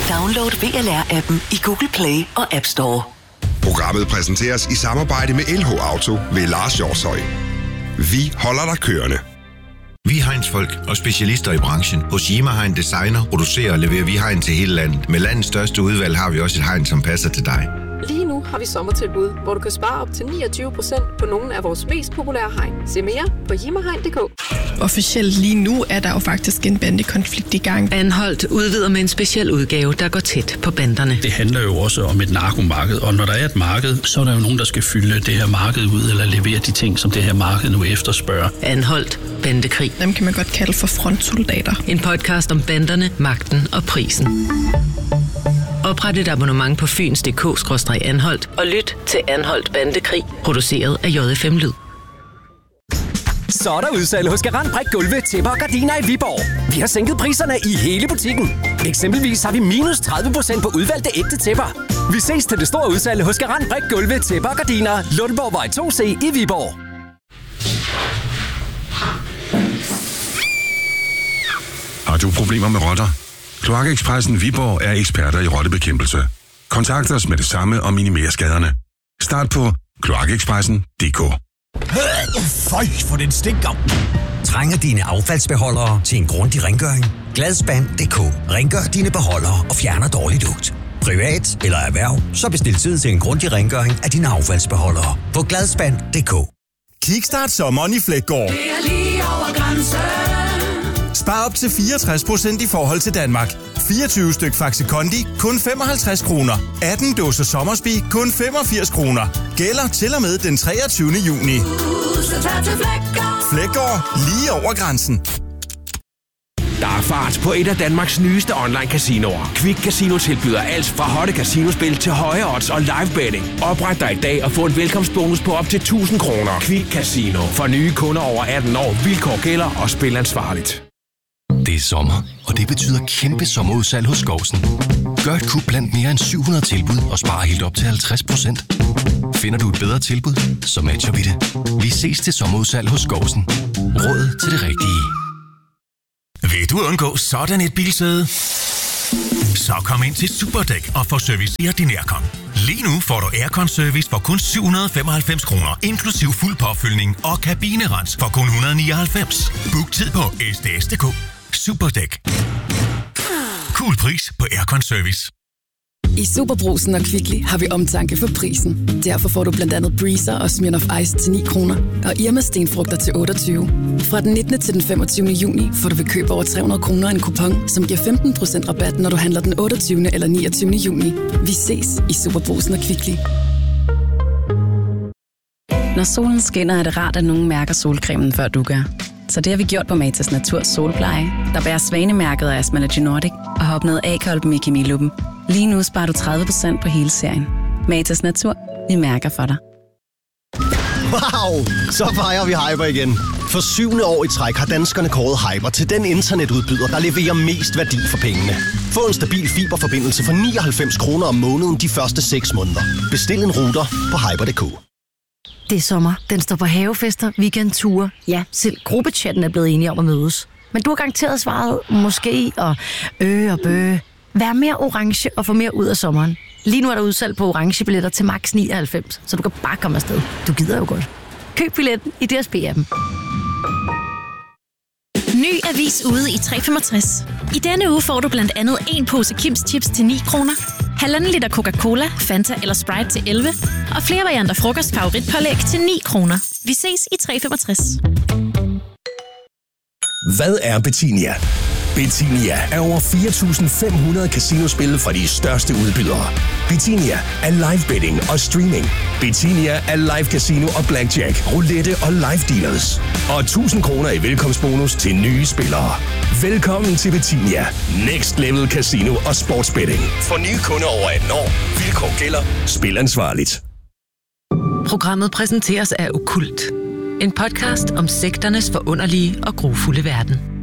Download VLR-appen i Google Play og App Store. Programmet præsenteres i samarbejde med LH Auto ved Lars Hjortshøj. Vi holder dig kørende. Vi er Heinz-folk og specialister i branchen. Hos Yima Hein Designer producerer og leverer vi Heinz til hele landet. Med landets største udvalg har vi også et Heinz, som passer til dig. Lige nu har vi sommertilbud, hvor du kan spare op til 29% på nogle af vores mest populære hegn. Se mere på yimahein.dk. Officielt lige nu er der jo faktisk en bandekonflikt i gang. Anholdt udvider med en speciel udgave, der går tæt på banderne. Det handler jo også om et narkomarked, og når der er et marked, så er der jo nogen, der skal fylde det her marked ud, eller levere de ting, som det her marked nu efterspørger. Anholdt bandekrig. Dem kan man godt kalde for frontsoldater. En podcast om banderne, magten og prisen. Opret et abonnement på fyns.dk/anholdt og lyt til Anholdt Bandekrig, produceret af JFM Lyd. Så er der udsalg hos Garant Brik Gulve, tæpper og gardiner i Viborg. Vi har sænket priserne i hele butikken. Eksempelvis har vi minus 30% på udvalgte ægte tæpper. Vi ses til det store udsalg hos Garant Brik Gulve, tæpper og gardiner, Lundborgvej 2C i Viborg. Har du problemer med rotter? Kloakekspressen Viborg er eksperter i rottebekæmpelse. Kontakt os med det samme og minimer skaderne. Start på kloakekspressen.dk. Føj, for den stinker. Trænger dine affaldsbeholdere til en grundig rengøring? Gladspand.dk. Rengør dine beholdere og fjerner dårlig lugt. Privat eller erhverv, så bestil tid til en grundig rengøring af dine affaldsbeholdere på Gladspand.dk. Kickstart sommeren i Fleggaard. Det er lige over grænsen. Spar op til 64% i forhold til Danmark. 24 styk Faxi Kondi, kun 55 kroner. 18 dåser Sommersby, kun 85 kroner. Gælder til og med den 23. juni. Fleggaard, lige over grænsen. Der er fart på et af Danmarks nyeste online-casinoer. Quick Casino tilbyder alt fra hotte casinospil til høje odds og live betting. Opret dig i dag og få en velkomstbonus på op til 1000 kroner. Quick Casino. For nye kunder over 18 år. Vilkår gælder og spil ansvarligt. Det er sommer, og det betyder kæmpe sommerudsalg hos Skovsen. Gør et kup blandt mere end 700 tilbud og spare helt op til 50%. Finder du et bedre tilbud, så matcher vi det. Vi ses til sommerudsalg hos Skovsen. Råd til det rigtige. Vil du undgå sådan et bilsæde? Så kom ind til Superdæk og få serviceret din aircon. Lige nu får du aircon-service for kun 795 kroner, inklusiv fuld påfyldning og kabinerens for kun 199. Book tid på SDS.dk. Superdæk. Cool pris på aircon-service. I Superbrugsen og Kvickly har vi omtanke for prisen. Derfor får du blandt andet Breezer og Smirnoff Ice til 9 kroner. Og Irma stenfrugter til 28. Fra den 19. til den 25. juni får du ved køb over 300 kroner en kupon, som giver 15% rabat, når du handler den 28. eller 29. juni. Vi ses i Superbrugsen og Kvickly. Når solen skinner, er det rart, at nogen mærker solcremen, før du gør. Så det har vi gjort på Matas Naturs Solpleje, der bærer svanemærket af Asmalogy Nordic og har opnået A-kolben i kemiluppen. Lige nu sparer du 30% på hele serien. Matas Natur, vi mærker for dig. Wow! Så fejrer vi Hyper igen. For 7. år i træk har danskerne kåret Hyper til den internetudbyder, der leverer mest værdi for pengene. Få en stabil fiberforbindelse for 99 kroner om måneden de første 6 måneder. Bestil en router på hyper.dk. Det er sommer. Den står på havefester, weekendture. Ja, selv gruppechatten er blevet enige om at mødes. Men du har garanteret svaret måske og og bø. Vær mere orange og få mere ud af sommeren. Lige nu er der udsalg på orange billetter til max 99, så du kan bare komme afsted. Du gider jo godt. Køb billetten i DSB-appen. Ny avis ude i 365. I denne uge får du blandt andet en pose Kims Chips til 9 kroner, 1,5 liter Coca-Cola, Fanta eller Sprite til 11, og flere varianter frokost favoritpålæg til 9 kroner. Vi ses i 365. Hvad er Betinia? Betinia er over 4.500 casinospil fra de største udbydere. Betinia er live betting og streaming. Betinia er live casino og blackjack, roulette og live dealers. Og 1.000 kroner i velkomstbonus til nye spillere. Velkommen til Betinia. Next level casino og sportsbetting. For nye kunder over 18 år. Vilkår gælder. Spil ansvarligt. Programmet præsenteres af Okkult. En podcast om sekternes forunderlige og grufulde verden.